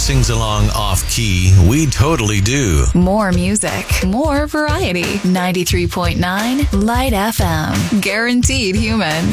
sings along off key, we totally do. More music, more variety. 93.9 Light FM. Guaranteed human.